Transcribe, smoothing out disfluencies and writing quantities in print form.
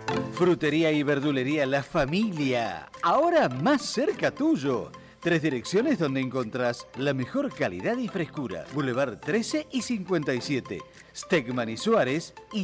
Frutería y verdulería La Familia, ahora más cerca tuyo. 3 direcciones donde encontrás la mejor calidad y frescura. Boulevard 13 y 57, Stegman y Suárez y